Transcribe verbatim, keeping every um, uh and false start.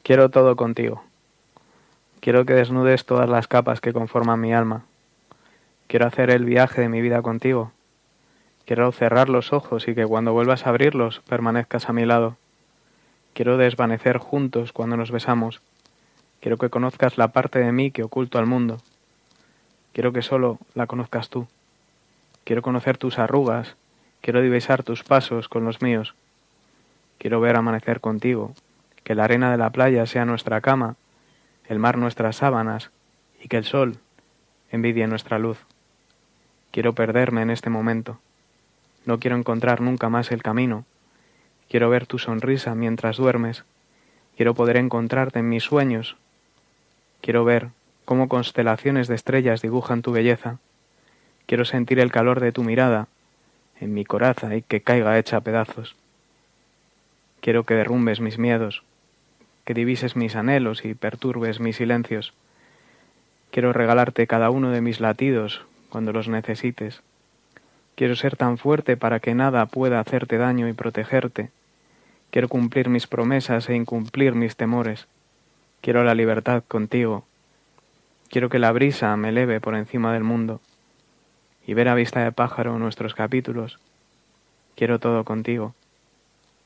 Quiero todo contigo. Quiero que desnudes todas las capas que conforman mi alma. Quiero hacer el viaje de mi vida contigo. Quiero cerrar los ojos y que cuando vuelvas a abrirlos permanezcas a mi lado. Quiero desvanecer juntos cuando nos besamos. Quiero que conozcas la parte de mí que oculto al mundo. Quiero que solo la conozcas tú. Quiero conocer tus arrugas. Quiero divisar tus pasos con los míos. Quiero ver amanecer contigo. Que la arena de la playa sea nuestra cama, el mar nuestras sábanas y que el sol envidie nuestra luz. Quiero perderme en este momento. No quiero encontrar nunca más el camino. Quiero ver tu sonrisa mientras duermes. Quiero poder encontrarte en mis sueños. Quiero ver cómo constelaciones de estrellas dibujan tu belleza. Quiero sentir el calor de tu mirada en mi coraza y que caiga hecha a pedazos. Quiero que derrumbes mis miedos, que divises mis anhelos y perturbes mis silencios. Quiero regalarte cada uno de mis latidos cuando los necesites. Quiero ser tan fuerte para que nada pueda hacerte daño y protegerte. Quiero cumplir mis promesas e incumplir mis temores. Quiero la libertad contigo. Quiero que la brisa me eleve por encima del mundo y ver a vista de pájaro nuestros capítulos. Quiero todo contigo.